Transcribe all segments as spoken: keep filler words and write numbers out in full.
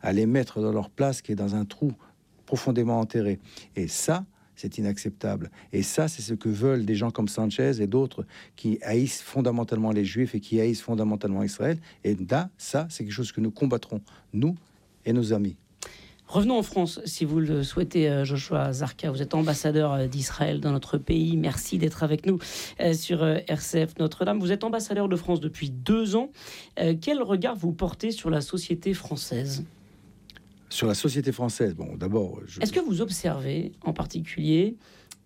à les mettre dans leur place qui est dans un trou profondément enterré. Et ça, c'est inacceptable. Et ça, c'est ce que veulent des gens comme Sanchez et d'autres qui haïssent fondamentalement les Juifs et qui haïssent fondamentalement Israël. Et là, ça, c'est quelque chose que nous combattrons, nous et nos amis. Revenons en France, si vous le souhaitez, Joshua Zarka. Vous êtes ambassadeur d'Israël dans notre pays. Merci d'être avec nous sur R C F Notre-Dame. Vous êtes ambassadeur de France depuis deux ans. Quel regard vous portez sur la société française ? Sur la société française, bon, d'abord... Je... Est-ce que vous observez, en particulier,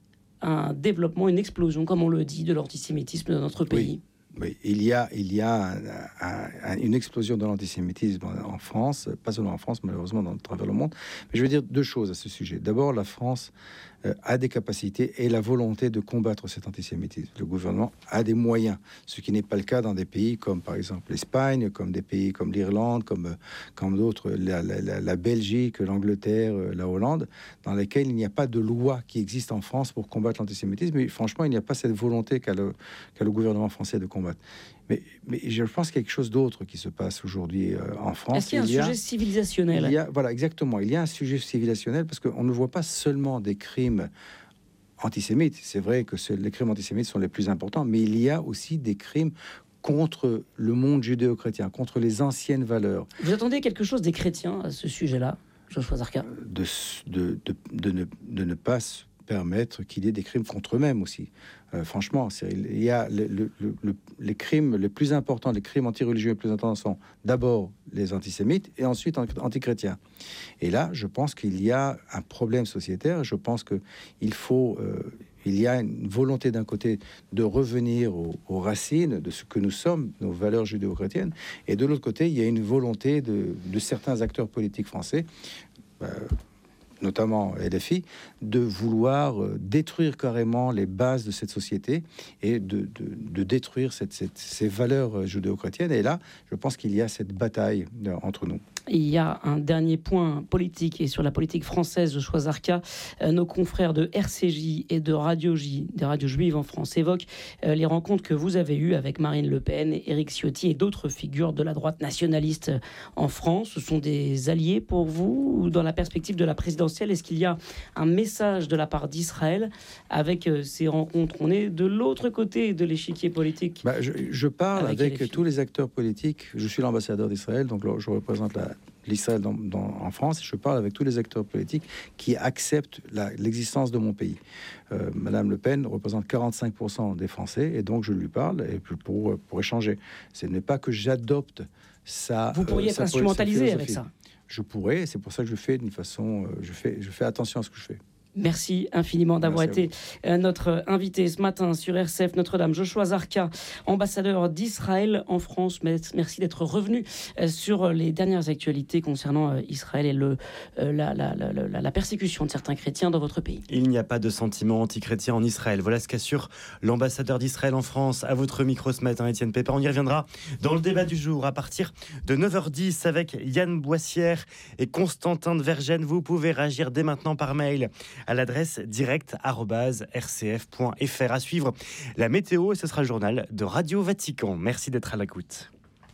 un développement, une explosion, comme on le dit, de l'antisémitisme dans notre pays ? Oui. Oui, il y a, il y a un, un, un, une explosion de l'antisémitisme en France, pas seulement en France, malheureusement dans travers le monde. Mais je veux dire deux choses à ce sujet. D'abord, la France euh, a des capacités et la volonté de combattre cet antisémitisme. Le gouvernement a des moyens, ce qui n'est pas le cas dans des pays comme par exemple l'Espagne, comme des pays comme l'Irlande, comme, comme d'autres, la, la, la Belgique, l'Angleterre, la Hollande, dans lesquels il n'y a pas de loi qui existe en France pour combattre l'antisémitisme. Mais franchement, il n'y a pas cette volonté qu'a le, qu'a le gouvernement français de combattre. Mais, mais je pense qu'il y a quelque chose d'autre qui se passe aujourd'hui euh, en France. Est-ce qu'il y a un il y a, sujet civilisationnel ? il y a, Voilà, exactement. Il y a un sujet civilisationnel parce qu'on ne voit pas seulement des crimes antisémites. C'est vrai que c'est, les crimes antisémites sont les plus importants, mais il y a aussi des crimes contre le monde judéo-chrétien, contre les anciennes valeurs. Vous attendez quelque chose des chrétiens à ce sujet-là, Joshua Zarka ? de, de, de, de, ne, de ne pas se permettre qu'il y ait des crimes contre eux-mêmes aussi. Euh, franchement, c'est, il y a le, le, le, les crimes les plus importants, les crimes anti-religieux les plus importants sont d'abord les antisémites et ensuite anti-chrétiens. Et là, je pense qu'il y a un problème sociétaire. Je pense que il faut, euh, il y a une volonté d'un côté de revenir aux, aux racines de ce que nous sommes, nos valeurs judéo-chrétiennes, et de l'autre côté, il y a une volonté de, de certains acteurs politiques français. Euh, notamment L F I, de vouloir euh, détruire carrément les bases de cette société et de, de, de détruire cette, cette, ces valeurs judéo-chrétiennes. Et là, je pense qu'il y a cette bataille euh, entre nous. Il y a un dernier point politique, et sur la politique française, Joshua Zarka, euh, nos confrères de R C J et de Radio J, des radios juives en France, évoquent euh, les rencontres que vous avez eues avec Marine Le Pen, Éric Ciotti et d'autres figures de la droite nationaliste en France. Ce sont des alliés pour vous, ou dans la perspective de la présidentielle, est-ce qu'il y a un message de la part d'Israël avec euh, ces rencontres ? On est de l'autre côté de l'échiquier politique. Bah, je, je parle avec, avec tous les acteurs politiques. Je suis l'ambassadeur d'Israël, donc là, je représente la l'Israël dans, dans, en France. Je parle avec tous les acteurs politiques qui acceptent la, l'existence de mon pays. Euh, Madame Le Pen représente quarante-cinq pour cent des Français, et donc je lui parle et pour, pour échanger. Ce n'est pas que j'adopte ça. Vous pourriez euh, être instrumentalisé avec ça. Je pourrais, c'est pour ça que je fais d'une façon... Euh, je, fais, je fais attention à ce que je fais. Merci infiniment d'avoir Merci été notre invité ce matin sur R C F Notre-Dame. Joshua Zarka, ambassadeur d'Israël en France. Merci d'être revenu sur les dernières actualités concernant Israël et le, la, la, la, la, la persécution de certains chrétiens dans votre pays. Il n'y a pas de sentiment anti-chrétien en Israël. Voilà ce qu'assure l'ambassadeur d'Israël en France. À votre micro ce matin, Étienne Pépin. On y reviendra dans le débat du jour à partir de neuf heures dix avec Yann Boissière et Constantin de Vergennes. Vous pouvez réagir dès maintenant par mail à l'adresse direct arobase r c f point f r. À suivre la météo, et ce sera le journal de Radio Vatican. Merci d'être à l'écoute.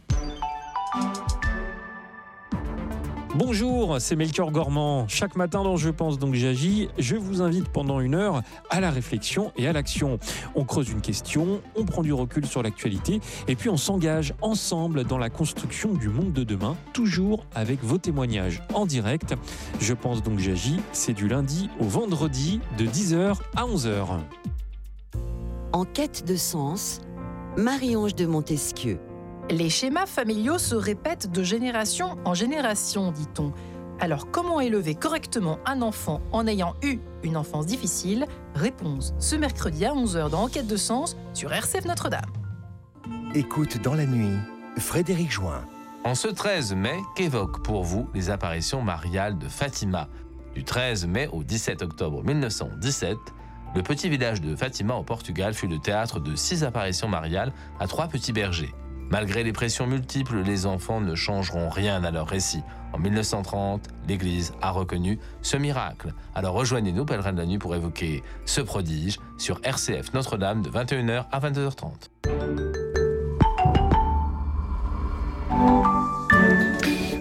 Bonjour, c'est Melchior Gormand. Chaque matin dans Je pense donc j'agis, je vous invite pendant une heure à la réflexion et à l'action. On creuse une question, on prend du recul sur l'actualité et puis on s'engage ensemble dans la construction du monde de demain, toujours avec vos témoignages en direct. Je pense donc j'agis, c'est du lundi au vendredi de dix heures à onze heures. En quête de sens, Marie-Ange de Montesquieu. Les schémas familiaux se répètent de génération en génération, dit-on. Alors, comment élever correctement un enfant en ayant eu une enfance difficile ? Réponse ce mercredi à onze heures dans Enquête de sens sur R C F Notre-Dame. Écoute dans la nuit, Frédéric Join. En ce treize mai, qu'évoquent pour vous les apparitions mariales de Fatima ? Du treize mai au dix-sept octobre mille neuf cent dix-sept, le petit village de Fatima au Portugal fut le théâtre de six apparitions mariales à trois petits bergers. Malgré les pressions multiples, les enfants ne changeront rien à leur récit. En mille neuf cent trente, l'Église a reconnu ce miracle. Alors rejoignez-nous, pèlerins de la nuit, pour évoquer ce prodige sur R C F Notre-Dame de vingt et une heures à vingt-deux heures trente.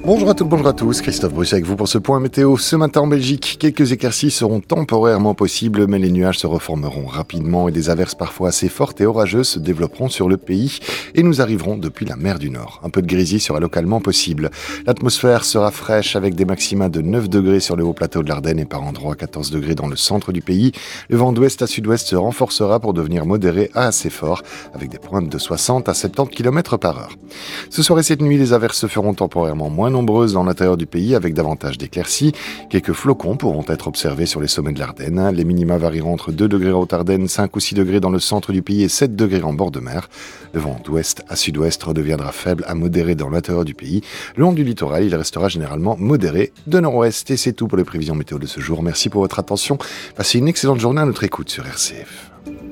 Bonjour à toutes, bonjour à tous, Christophe Bruce avec vous pour ce point météo. Ce matin en Belgique, quelques éclaircies seront temporairement possibles, mais les nuages se reformeront rapidement et des averses parfois assez fortes et orageuses se développeront sur le pays et nous arriverons depuis la mer du Nord. Un peu de grisie sera localement possible. L'atmosphère sera fraîche avec des maxima de neuf degrés sur le haut plateau de l'Ardenne et par endroits quatorze degrés dans le centre du pays. Le vent d'ouest à sud-ouest se renforcera pour devenir modéré à assez fort avec des pointes de soixante à soixante-dix kilomètres par heure. Ce soir et cette nuit, les averses se feront temporairement moins nombreuses dans l'intérieur du pays avec davantage d'éclaircies. Quelques flocons pourront être observés sur les sommets de l'Ardenne. Les minima varieront entre deux degrés en Haute-Ardenne, cinq ou six degrés dans le centre du pays et sept degrés en bord de mer. Le vent d'ouest à sud-ouest redeviendra faible à modéré dans l'intérieur du pays. Le long du littoral, il restera généralement modéré de nord-ouest. Et c'est tout pour les prévisions météo de ce jour. Merci pour votre attention. Passez une excellente journée à notre écoute sur R C F.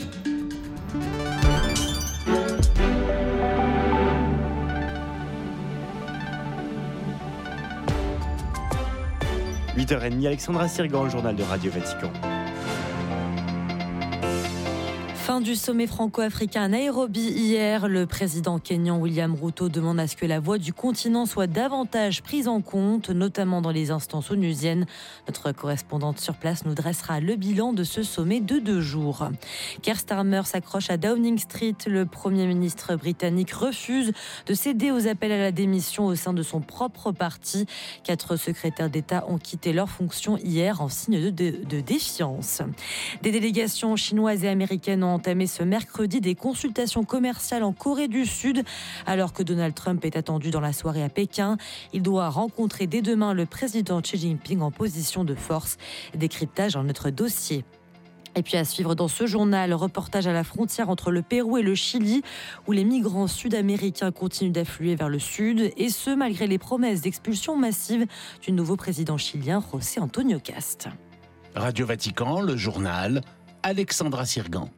huit heures trente, Alexandra Sirgan, le journal de Radio Vatican. Fin du sommet franco-africain à Nairobi hier. Le président kényan William Ruto demande à ce que la voix du continent soit davantage prise en compte, notamment dans les instances onusiennes. Notre correspondante sur place nous dressera le bilan de ce sommet de deux jours. Keir Starmer s'accroche à Downing Street. Le Premier ministre britannique refuse de céder aux appels à la démission au sein de son propre parti. Quatre secrétaires d'État ont quitté leurs fonctions hier en signe de, de, de défiance. Des délégations chinoises et américaines ont entamé ce mercredi des consultations commerciales en Corée du Sud. Alors que Donald Trump est attendu dans la soirée à Pékin, il doit rencontrer dès demain le président Xi Jinping en position de force. Décryptage dans notre dossier. Et puis à suivre dans ce journal, reportage à la frontière entre le Pérou et le Chili, où les migrants sud-américains continuent d'affluer vers le sud, et ce malgré les promesses d'expulsion massive du nouveau président chilien José Antonio Cast. Radio Vatican, le journal, Alexandra Sirgan.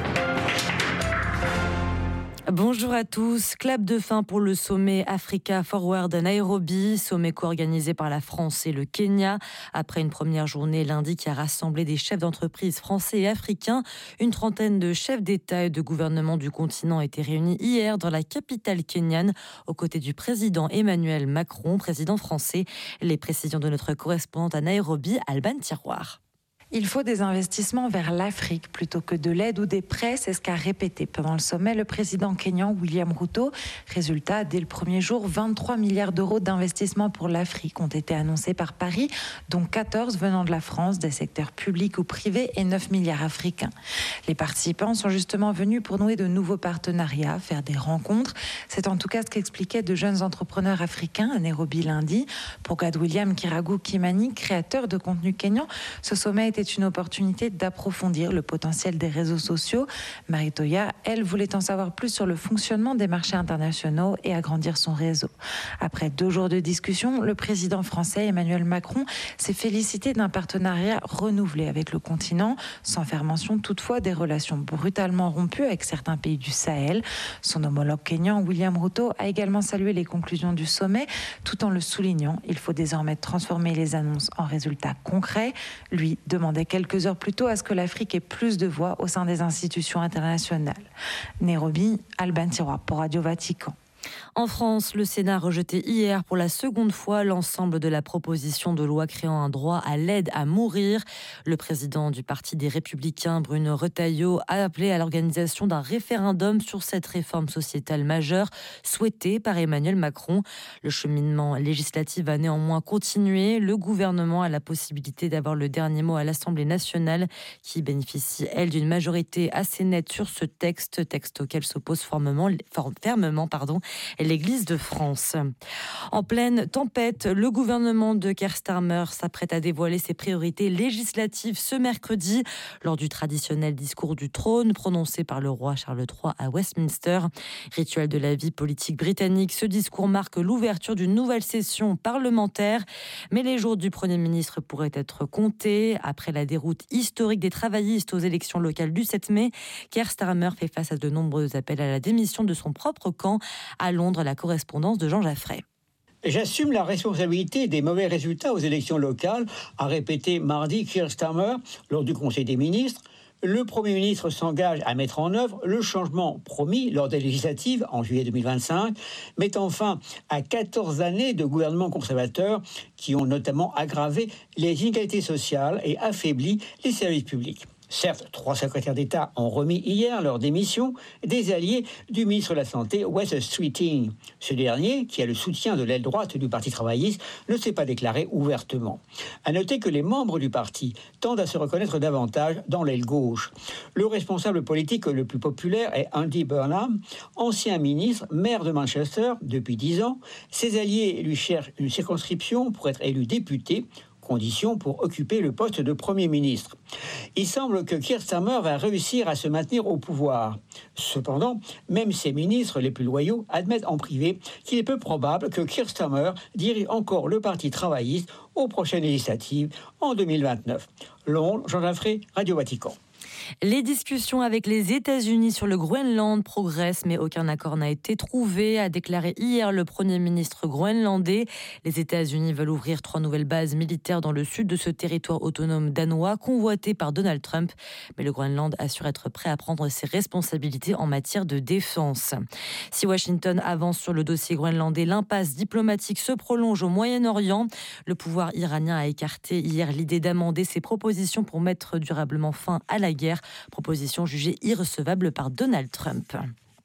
Bonjour à tous. Clap de fin pour le sommet Africa Forward à Nairobi, sommet co-organisé par la France et le Kenya. Après une première journée lundi qui a rassemblé des chefs d'entreprise français et africains, une trentaine de chefs d'État et de gouvernement du continent étaient réunis hier dans la capitale kenyane, aux côtés du président Emmanuel Macron, président français. Les précisions de notre correspondante à Nairobi, Alban Tiroir. Il faut des investissements vers l'Afrique plutôt que de l'aide ou des prêts, c'est ce qu'a répété pendant le sommet le président kényan William Ruto. Résultat, dès le premier jour, vingt-trois milliards d'euros d'investissements pour l'Afrique ont été annoncés par Paris, dont quatorze venant de la France, des secteurs publics ou privés et neuf milliards africains. Les participants sont justement venus pour nouer de nouveaux partenariats, faire des rencontres. C'est en tout cas ce qu'expliquaient de jeunes entrepreneurs africains à Nairobi lundi. Pour Gadwilliam Kiragu Kimani, créateur de contenu kényan, ce sommet était une opportunité d'approfondir le potentiel des réseaux sociaux. Marie-Toya, elle, voulait en savoir plus sur le fonctionnement des marchés internationaux et agrandir son réseau. Après deux jours de discussion, le président français Emmanuel Macron s'est félicité d'un partenariat renouvelé avec le continent, sans faire mention toutefois des relations brutalement rompues avec certains pays du Sahel. Son homologue kényan William Ruto a également salué les conclusions du sommet, tout en le soulignant. Il faut désormais transformer les annonces en résultats concrets. Lui demande quelques heures plus tôt à ce que l'Afrique ait plus de voix au sein des institutions internationales. Nairobi, Alban Tiroir pour Radio Vatican. En France, le Sénat a rejeté hier pour la seconde fois l'ensemble de la proposition de loi créant un droit à l'aide à mourir. Le président du Parti des Républicains, Bruno Retailleau, a appelé à l'organisation d'un référendum sur cette réforme sociétale majeure souhaitée par Emmanuel Macron. Le cheminement législatif va néanmoins continuer. Le gouvernement a la possibilité d'avoir le dernier mot à l'Assemblée nationale qui bénéficie, elle, d'une majorité assez nette sur ce texte, texte auquel s'oppose fermement, fermement pardon, l'Église de France. En pleine tempête, le gouvernement de Keir Starmer s'apprête à dévoiler ses priorités législatives ce mercredi lors du traditionnel discours du trône prononcé par le roi Charles trois à Westminster. Rituel de la vie politique britannique, ce discours marque l'ouverture d'une nouvelle session parlementaire. Mais les jours du Premier ministre pourraient être comptés. Après la déroute historique des travaillistes aux élections locales du sept mai, Keir Starmer fait face à de nombreux appels à la démission de son propre camp. À Londres, la correspondance de Jean Jaffray. J'assume la responsabilité des mauvais résultats aux élections locales, a répété mardi Keir Starmer lors du Conseil des ministres. le Premier ministre s'engage à mettre en œuvre le changement promis lors des législatives en juillet deux mille vingt-cinq, mettant fin à quatorze années de gouvernement conservateur qui ont notamment aggravé les inégalités sociales et affaibli les services publics. Certes, trois secrétaires d'État ont remis hier leur démission, des alliés du ministre de la Santé, Wes Streeting. Ce dernier, qui a le soutien de l'aile droite du Parti travailliste, ne s'est pas déclaré ouvertement. À noter que les membres du parti tendent à se reconnaître davantage dans l'aile gauche. Le responsable politique le plus populaire est Andy Burnham, ancien ministre, maire de Manchester depuis dix ans. Ses alliés lui cherchent une circonscription pour être élu député, condition pour occuper le poste de Premier ministre. Il semble que Keir Starmer va réussir à se maintenir au pouvoir. Cependant, même ses ministres les plus loyaux admettent en privé qu'il est peu probable que Keir Starmer dirige encore le Parti travailliste aux prochaines législatives en deux mille vingt-neuf. Londres, Jean Jaffré, Radio Vatican. Les discussions avec les États-Unis sur le Groenland progressent, mais aucun accord n'a été trouvé, a déclaré hier le Premier ministre groenlandais. Les États-Unis veulent ouvrir trois nouvelles bases militaires dans le sud de ce territoire autonome danois, convoité par Donald Trump. Mais le Groenland assure être prêt à prendre ses responsabilités en matière de défense. Si Washington avance sur le dossier groenlandais, l'impasse diplomatique se prolonge au Moyen-Orient. Le pouvoir iranien a écarté hier l'idée d'amender ses propositions pour mettre durablement fin à la guerre. Proposition jugée irrecevable par Donald Trump.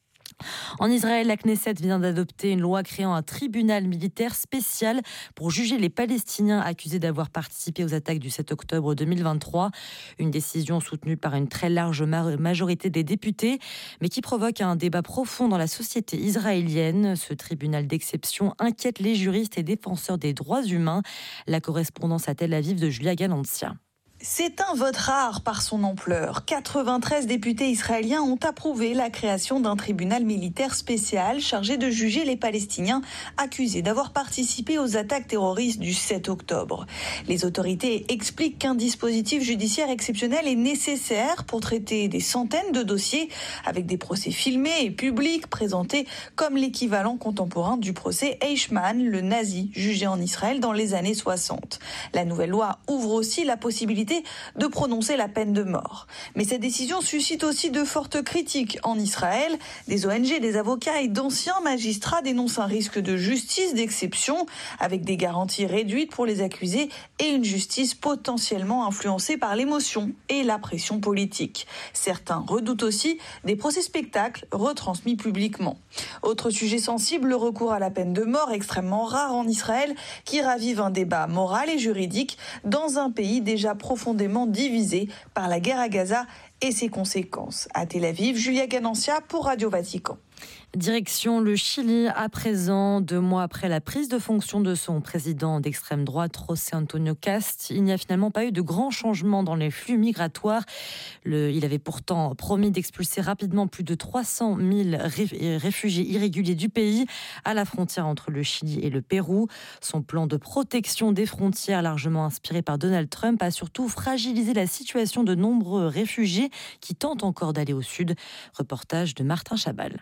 En Israël, la Knesset vient d'adopter une loi créant un tribunal militaire spécial pour juger les Palestiniens accusés d'avoir participé aux attaques du sept octobre deux mille vingt-trois. Une décision soutenue par une très large majorité des députés, mais qui provoque un débat profond dans la société israélienne. Ce tribunal d'exception inquiète les juristes et défenseurs des droits humains. La correspondance à Tel Aviv de Julia Ganancia. C'est un vote rare par son ampleur. quatre-vingt-treize députés israéliens ont approuvé la création d'un tribunal militaire spécial chargé de juger les Palestiniens accusés d'avoir participé aux attaques terroristes du sept octobre. Les autorités expliquent qu'un dispositif judiciaire exceptionnel est nécessaire pour traiter des centaines de dossiers avec des procès filmés et publics présentés comme l'équivalent contemporain du procès Eichmann, le nazi jugé en Israël dans les années soixante. La nouvelle loi ouvre aussi la possibilité de prononcer la peine de mort. Mais cette décision suscite aussi de fortes critiques en Israël. Des O N G, des avocats et d'anciens magistrats dénoncent un risque de justice d'exception avec des garanties réduites pour les accusés et une justice potentiellement influencée par l'émotion et la pression politique. Certains redoutent aussi des procès spectacles retransmis publiquement. Autre sujet sensible, le recours à la peine de mort extrêmement rare en Israël qui ravive un débat moral et juridique dans un pays déjà profondément profondément divisé par la guerre à Gaza et ses conséquences. À Tel Aviv, Julia Ganancia pour Radio Vatican. Direction le Chili, à présent, deux mois après la prise de fonction de son président d'extrême droite, José Antonio Cast. Il n'y a finalement pas eu de grands changements dans les flux migratoires. Le, il avait pourtant promis d'expulser rapidement plus de trois cent mille réfugiés irréguliers du pays à la frontière entre le Chili et le Pérou. Son plan de protection des frontières, largement inspiré par Donald Trump, a surtout fragilisé la situation de nombreux réfugiés qui tentent encore d'aller au sud. Reportage de Martin Chabal.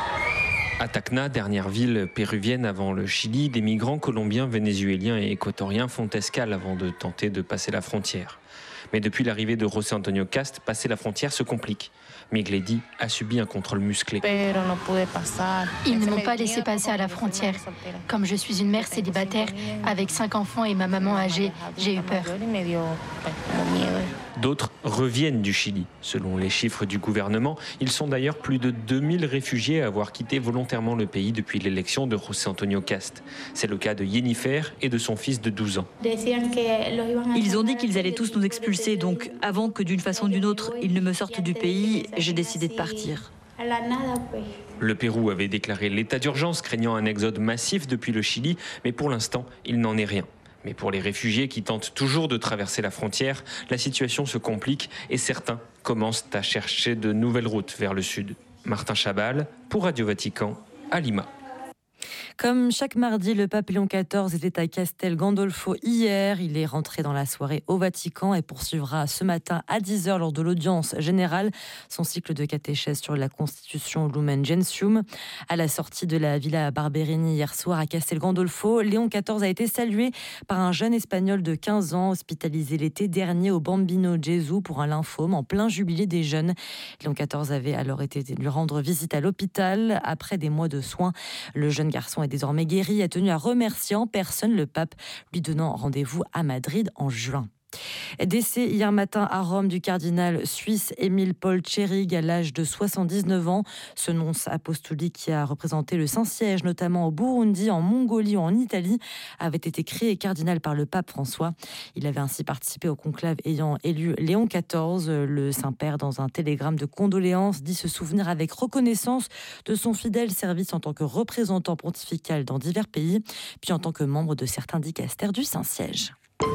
À Tacna, dernière ville péruvienne avant le Chili, des migrants colombiens, vénézuéliens et équatoriens font escale avant de tenter de passer la frontière. Mais depuis l'arrivée de José Antonio Cast, passer la frontière se complique. Migledi a subi un contrôle musclé. Ils ne m'ont pas laissé passer à la frontière. Comme je suis une mère célibataire, avec cinq enfants et ma maman âgée, j'ai eu peur. D'autres reviennent du Chili. Selon les chiffres du gouvernement, ils sont d'ailleurs plus de deux mille réfugiés à avoir quitté volontairement le pays depuis l'élection de José Antonio Cast. C'est le cas de Yennifer et de son fils de douze ans. Ils ont dit qu'ils allaient tous nous expulser, donc avant que d'une façon ou d'une autre, ils ne me sortent du pays, j'ai décidé de partir. Le Pérou avait déclaré l'état d'urgence, craignant un exode massif depuis le Chili, mais pour l'instant, il n'en est rien. Mais pour les réfugiés qui tentent toujours de traverser la frontière, la situation se complique et certains commencent à chercher de nouvelles routes vers le sud. Martin Chabal pour Radio Vatican à Lima. Comme chaque mardi, le pape Léon quatorze était à Castel Gandolfo hier. Il est rentré dans la soirée au Vatican et poursuivra ce matin à dix heures lors de l'audience générale son cycle de catéchèse sur la Constitution Lumen Gentium. À la sortie de la Villa Barberini hier soir à Castel Gandolfo, Léon quatorze a été salué par un jeune espagnol de quinze ans hospitalisé l'été dernier au Bambino Gesù pour un lymphome en plein jubilé des jeunes. Léon quatorze avait alors été lui rendre visite à l'hôpital. Après des mois de soins, le jeune garçon est désormais guéri et a tenu à remercier en personne le pape, lui donnant rendez-vous à Madrid en juin. Décès hier matin à Rome du cardinal suisse Émile Paul Tschering à l'âge de soixante-dix-neuf ans. Ce nonce apostolique qui a représenté le Saint-Siège, notamment au Burundi, en Mongolie ou en Italie, avait été créé cardinal par le pape François. Il avait ainsi participé au conclave ayant élu Léon quatorze. Le Saint-Père, dans un télégramme de condoléances, dit se souvenir avec reconnaissance de son fidèle service en tant que représentant pontifical dans divers pays, puis en tant que membre de certains dicastères du Saint-Siège.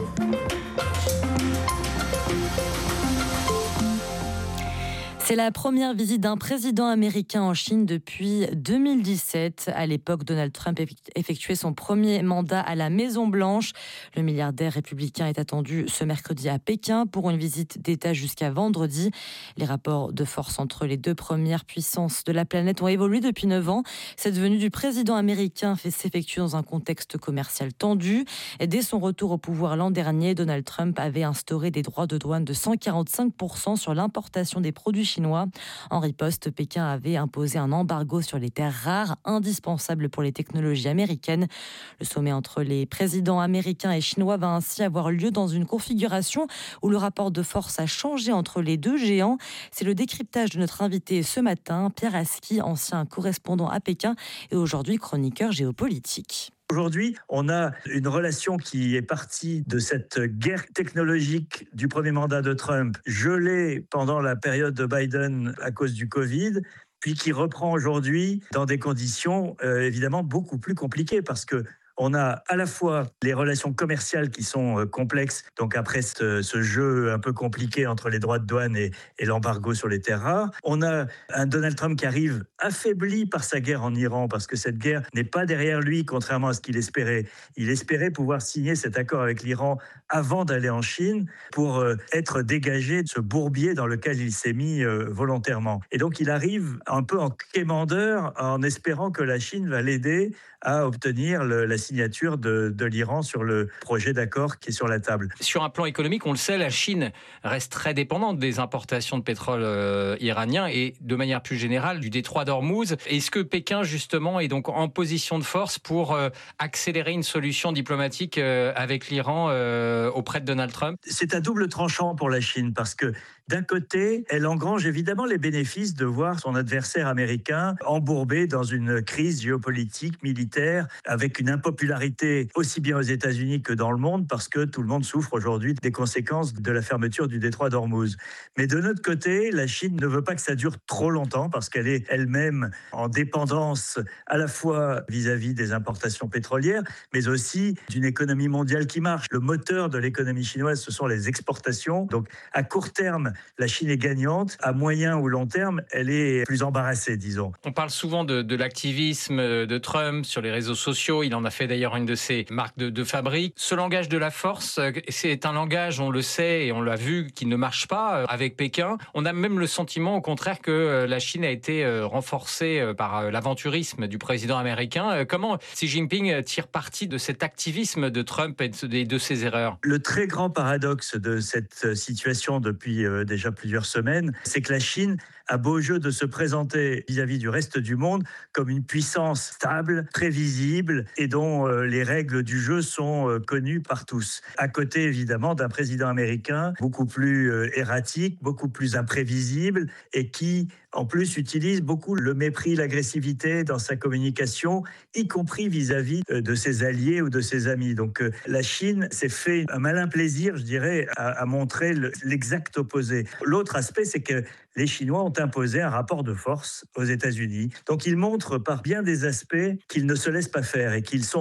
C'est la première visite d'un président américain en Chine depuis deux mille dix-sept. À l'époque, Donald Trump effectuait son premier mandat à la Maison-Blanche. Le milliardaire républicain est attendu ce mercredi à Pékin pour une visite d'État jusqu'à vendredi. Les rapports de force entre les deux premières puissances de la planète ont évolué depuis neuf ans. Cette venue du président américain fait s'effectuer dans un contexte commercial tendu. Et dès son retour au pouvoir l'an dernier, Donald Trump avait instauré des droits de douane de cent quarante-cinq pour cent sur l'importation des produits chinois. En riposte, Pékin avait imposé un embargo sur les terres rares, indispensables pour les technologies américaines. Le sommet entre les présidents américains et chinois va ainsi avoir lieu dans une configuration où le rapport de force a changé entre les deux géants. C'est le décryptage de notre invité ce matin, Pierre Aski, ancien correspondant à Pékin et aujourd'hui chroniqueur géopolitique. Aujourd'hui, on a une relation qui est partie de cette guerre technologique du premier mandat de Trump, gelée pendant la période de Biden à cause du Covid, puis qui reprend aujourd'hui dans des conditions euh, évidemment beaucoup plus compliquées parce que on a à la fois les relations commerciales qui sont euh, complexes, donc après ce, ce jeu un peu compliqué entre les droits de douane et, et l'embargo sur les terres rares. On a un Donald Trump qui arrive affaibli par sa guerre en Iran, parce que cette guerre n'est pas derrière lui, contrairement à ce qu'il espérait. Il espérait pouvoir signer cet accord avec l'Iran avant d'aller en Chine pour euh, être dégagé de ce bourbier dans lequel il s'est mis euh, volontairement. Et donc il arrive un peu en quémandeur en espérant que la Chine va l'aider à obtenir le, la signature de, de l'Iran sur le projet d'accord qui est sur la table. Sur un plan économique, on le sait, la Chine reste très dépendante des importations de pétrole euh, iranien et de manière plus générale du détroit d'Ormuz. Est-ce que Pékin, justement, est donc en position de force pour euh, accélérer une solution diplomatique euh, avec l'Iran euh, auprès de Donald Trump ? C'est à double tranchant pour la Chine parce que d'un côté, elle engrange évidemment les bénéfices de voir son adversaire américain embourbé dans une crise géopolitique, militaire, avec une impopularité aussi bien aux États-Unis que dans le monde, parce que tout le monde souffre aujourd'hui des conséquences de la fermeture du détroit d'Ormuz. Mais de notre côté, la Chine ne veut pas que ça dure trop longtemps, parce qu'elle est elle-même en dépendance à la fois vis-à-vis des importations pétrolières, mais aussi d'une économie mondiale qui marche. Le moteur de l'économie chinoise, ce sont les exportations. Donc, à court terme, la Chine est gagnante. À moyen ou long terme, elle est plus embarrassée, disons. On parle souvent de, de l'activisme de Trump sur les réseaux sociaux. Il en a fait d'ailleurs une de ses marques de, de fabrique. Ce langage de la force, c'est un langage, on le sait et on l'a vu, qui ne marche pas avec Pékin. On a même le sentiment, au contraire, que la Chine a été renforcée par l'aventurisme du président américain. Comment Xi Jinping tire parti de cet activisme de Trump et de, de ses erreurs ? Le très grand paradoxe de cette situation depuis déjà plusieurs semaines, c'est que la Chine a beau jeu de se présenter vis-à-vis du reste du monde comme une puissance stable, prévisible et dont euh, les règles du jeu sont euh, connues par tous. À côté, évidemment, d'un président américain beaucoup plus euh, erratique, beaucoup plus imprévisible et qui, en plus, utilise beaucoup le mépris, l'agressivité dans sa communication, y compris vis-à-vis euh, de ses alliés ou de ses amis. Donc euh, la Chine s'est fait un malin plaisir, je dirais, à, à montrer le, l'exact opposé. L'autre aspect, c'est que les Chinois ont imposé un rapport de force aux États-Unis. Donc ils montrent par bien des aspects qu'ils ne se laissent pas faire et qu'ils sont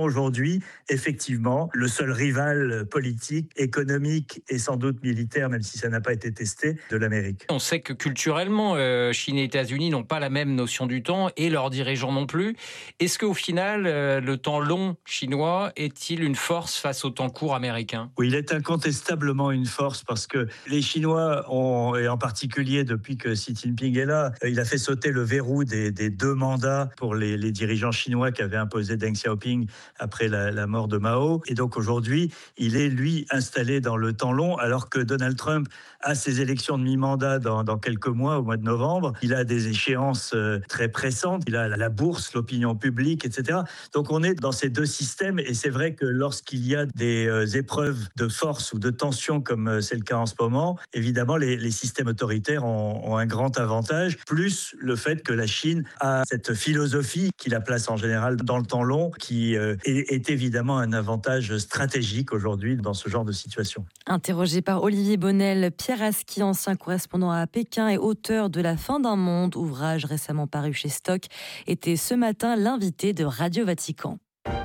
aujourd'hui, effectivement, le seul rival politique, économique et sans doute militaire, même si ça n'a pas été testé, de l'Amérique. On sait que culturellement, euh, Chine et États-Unis n'ont pas la même notion du temps et leurs dirigeants non plus. Est-ce qu'au final, euh, le temps long chinois est-il une force face au temps court américain ? Oui, il est incontestablement une force parce que les Chinois ont, et en particulier depuis que Xi Jinping est là, il a fait sauter le verrou des, des deux mandats pour les, les dirigeants chinois qu'avait imposé Deng Xiaoping après la, la mort de Mao. Et donc aujourd'hui, il est lui installé dans le temps long alors que Donald Trump a ses élections de mi-mandat dans, dans quelques mois, au mois de novembre. Il a des échéances très pressantes. Il a la bourse, l'opinion publique, et cetera. Donc on est dans ces deux systèmes et c'est vrai que lorsqu'il y a des épreuves de force ou de tension comme c'est le cas en ce moment, évidemment les, les systèmes autoritaires ont, ont un grand avantage, plus le fait que la Chine a cette philosophie qui la place en général dans le temps long, qui est, est évidemment un avantage stratégique aujourd'hui dans ce genre de situation. Interrogé par Olivier Bonnel, Pierre Aski, ancien correspondant à Pékin et auteur de La fin d'un monde, ouvrage récemment paru chez Stock, était ce matin l'invité de Radio Vatican.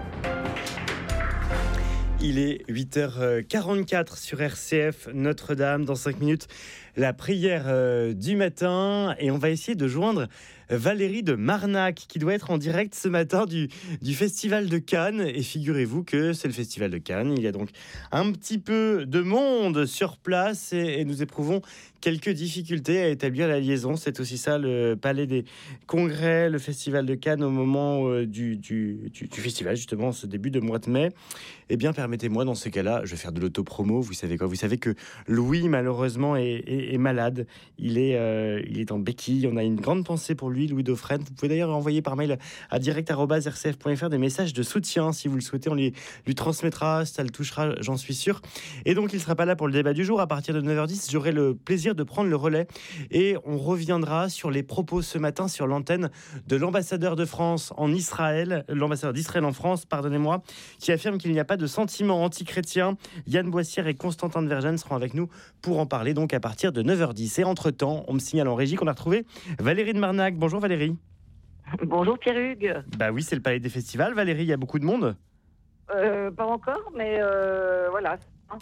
Il est huit heures quarante-quatre sur R C F Notre-Dame. Dans cinq minutes, la prière euh, du matin. Et on va essayer de joindre Valérie de Marnac, qui doit être en direct ce matin du, du Festival de Cannes. Et figurez-vous que c'est le Festival de Cannes. Il y a donc un petit peu de monde sur place et, et nous éprouvons quelques difficultés à établir la liaison. C'est aussi ça le Palais des Congrès, le Festival de Cannes au moment euh, du, du, du, du festival, justement, ce début de mois de mai. Eh bien, permettez-moi, dans ces cas-là, je vais faire de l'autopromo. Vous savez quoi ? Vous savez que Louis, malheureusement, est, est, est malade. Il est, euh, il est en béquille. On a une grande pensée pour lui, Louis Dauphren. Vous pouvez d'ailleurs envoyer par mail à direct arobase r c f point f r des messages de soutien. Si vous le souhaitez, on les, lui transmettra. Ça le touchera, j'en suis sûr. Et donc, il ne sera pas là pour le débat du jour. À partir de neuf heures dix, j'aurai le plaisir de prendre le relais. Et on reviendra sur les propos ce matin sur l'antenne de l'ambassadeur de France en Israël, l'ambassadeur d'Israël en France, pardonnez-moi, qui affirme qu'il n'y a pas de sentiments anti-chrétiens. Yann Boissière et Constantin de Vergennes seront avec nous pour en parler donc à partir de neuf heures dix. Et entre-temps, on me signale en régie qu'on a retrouvé Valérie de Marnac. Bonjour Valérie. Bonjour Pierre-Hugues. Bah oui, c'est le Palais des Festivals. Valérie, il y a beaucoup de monde ? euh, Pas encore, mais euh, voilà.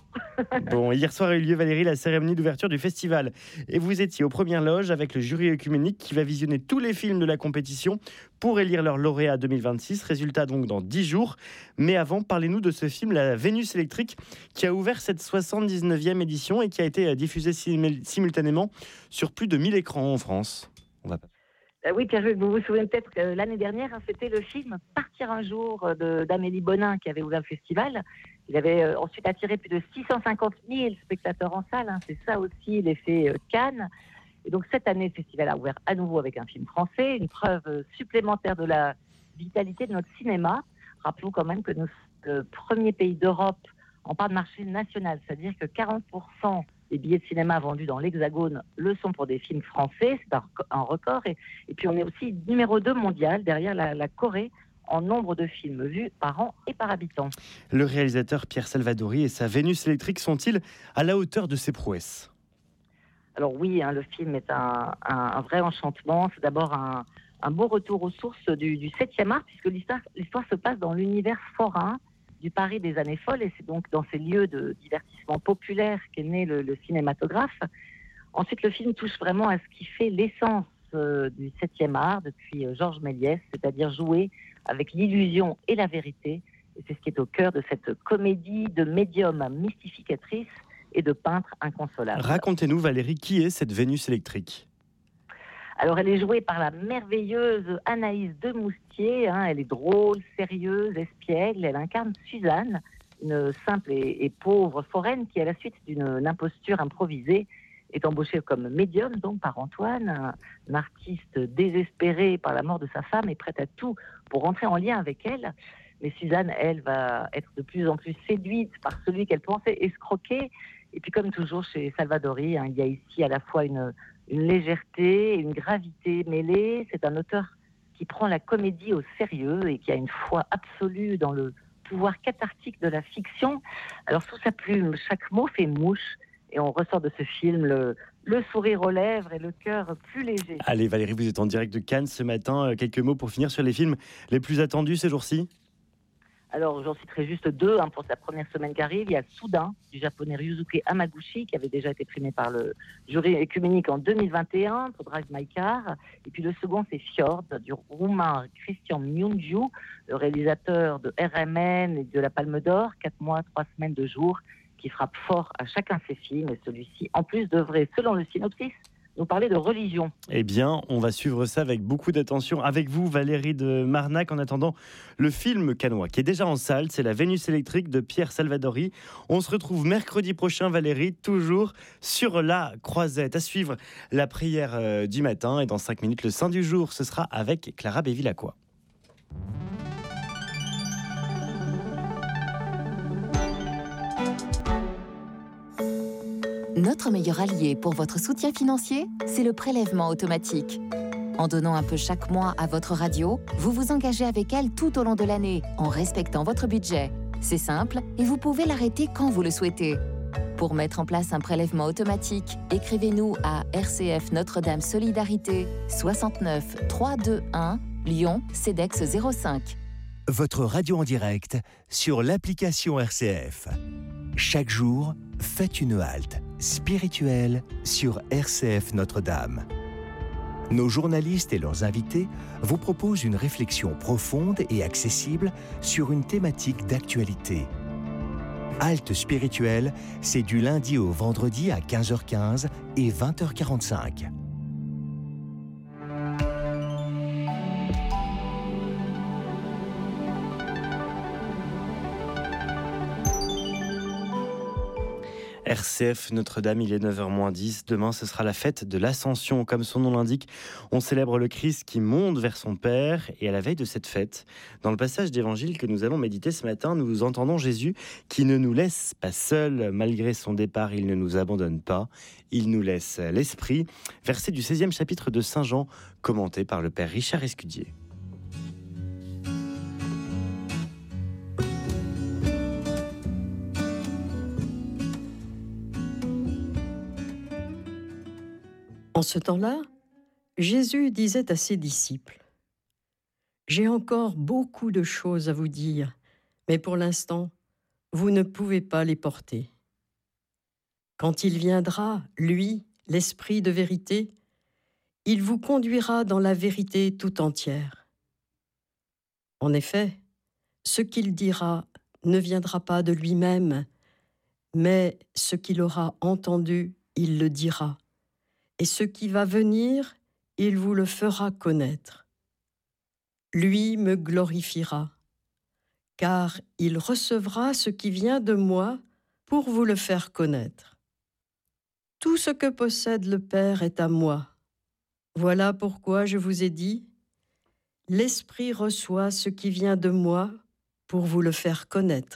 Bon, hier soir a eu lieu, Valérie, la cérémonie d'ouverture du festival. Et vous étiez aux premières loges avec le jury œcuménique qui va visionner tous les films de la compétition pour élire leur lauréat deux mille vingt-six. Résultat donc dans dix jours. Mais avant, parlez-nous de ce film, La Vénus électrique, qui a ouvert cette soixante-dix-neuvième édition et qui a été diffusé sim- simultanément sur plus de mille écrans en France. On va... Oui, Pierre-Hugues, vous vous souvenez peut-être que l'année dernière, hein, c'était le film Partir un jour de, d'Amélie Bonin qui avait ouvert le festival. Il avait euh, ensuite attiré plus de six cent cinquante mille spectateurs en salle. Hein. C'est ça aussi l'effet euh, Cannes. Et donc cette année, le festival a ouvert à nouveau avec un film français, une preuve euh, supplémentaire de la vitalité de notre cinéma. Rappelons quand même que nous sommes le premier pays d'Europe en part de marché national, c'est-à-dire que quarante pour cent des billets de cinéma vendus dans l'Hexagone le sont pour des films français, c'est un, un record. Et, et puis on est aussi numéro deux mondial derrière la, la Corée en nombre de films vus par an et par habitant. Le réalisateur Pierre Salvadori et sa Vénus électrique sont-ils à la hauteur de ses prouesses ? Alors oui, hein, le film est un, un, un vrai enchantement. C'est d'abord un, un beau retour aux sources du, du septième art, puisque l'histoire, l'histoire se passe dans l'univers forain du Paris des années folles, et c'est donc dans ces lieux de divertissement populaire qu'est né le, le cinématographe. Ensuite, le film touche vraiment à ce qui fait l'essence euh, du septième art depuis euh, Georges Méliès, c'est-à-dire jouer avec l'illusion et la vérité. Et c'est ce qui est au cœur de cette comédie de médium mystificatrice et de peintre inconsolable. Racontez-nous, Valérie, qui est cette Vénus électrique ? Alors, elle est jouée par la merveilleuse Anaïs Demoustier. Hein, elle est drôle, sérieuse, espiègle. Elle incarne Suzanne, une simple et, et pauvre foraine qui, à la suite d'une imposture improvisée, est embauchée comme médium, donc par Antoine, un, un artiste désespéré par la mort de sa femme et prête à tout pour rentrer en lien avec elle. Mais Suzanne, elle, va être de plus en plus séduite par celui qu'elle pensait escroquer. Et puis, comme toujours chez Salvadori, hein, il y a ici à la fois une... une légèreté, une gravité mêlée. C'est un auteur qui prend la comédie au sérieux et qui a une foi absolue dans le pouvoir cathartique de la fiction. Alors, sous sa plume, chaque mot fait mouche et on ressort de ce film le, le sourire aux lèvres et le cœur plus léger. Allez, Valérie, vous êtes en direct de Cannes ce matin. Quelques mots pour finir sur les films les plus attendus ces jours-ci ? Alors, j'en citerai juste deux hein, pour sa première semaine qui arrive. Il y a Soudain, du japonais Ryusuke Hamaguchi, qui avait déjà été primé par le jury écuménique en deux mille vingt et un pour Drive My Car. Et puis le second, c'est Fjord, du roumain Christian Myungju, le réalisateur de R M N et de la Palme d'Or, quatre mois, trois semaines de jour, qui frappe fort à chacun de ses films. Et celui-ci, en plus, devrait, selon le synopsis, nous parler de religion. Eh bien, on va suivre ça avec beaucoup d'attention. Avec vous, Valérie de Marnac, en attendant le film canois, qui est déjà en salle. C'est La Vénus électrique de Pierre Salvadori. On se retrouve mercredi prochain, Valérie, toujours sur la croisette. À suivre la prière euh, du matin. Et dans cinq minutes, le Saint du jour, ce sera avec Clara Bévilacqua. Notre meilleur allié pour votre soutien financier, c'est le prélèvement automatique. En donnant un peu chaque mois à votre radio, vous vous engagez avec elle tout au long de l'année, en respectant votre budget. C'est simple et vous pouvez l'arrêter quand vous le souhaitez. Pour mettre en place un prélèvement automatique, écrivez-nous à R C F Notre-Dame Solidarité, soixante-neuf trois cent vingt-et-un, Lyon, CEDEX zéro cinq. Votre radio en direct sur l'application R C F. Chaque jour, faites une halte spirituelle sur R C F Notre-Dame. Nos journalistes et leurs invités vous proposent une réflexion profonde et accessible sur une thématique d'actualité. Halte spirituelle, c'est du lundi au vendredi à quinze heures quinze et vingt heures quarante-cinq. R C F Notre-Dame, il est neuf heures moins dix. Demain, ce sera la fête de l'Ascension. Comme son nom l'indique, on célèbre le Christ qui monte vers son Père. Et à la veille de cette fête, dans le passage d'Évangile que nous allons méditer ce matin, nous entendons Jésus qui ne nous laisse pas seuls. Malgré son départ, il ne nous abandonne pas. Il nous laisse l'Esprit. Verset du seizième chapitre de Saint Jean, commenté par le Père Richard Escudier. En ce temps-là, Jésus disait à ses disciples : « J'ai encore beaucoup de choses à vous dire, mais pour l'instant, vous ne pouvez pas les porter. Quand il viendra, lui, l'Esprit de vérité, il vous conduira dans la vérité tout entière. En effet, ce qu'il dira ne viendra pas de lui-même, mais ce qu'il aura entendu, il le dira. Et ce qui va venir, il vous le fera connaître. Lui me glorifiera, car il recevra ce qui vient de moi pour vous le faire connaître. Tout ce que possède le Père est à moi. Voilà pourquoi je vous ai dit, l'Esprit reçoit ce qui vient de moi pour vous le faire connaître. »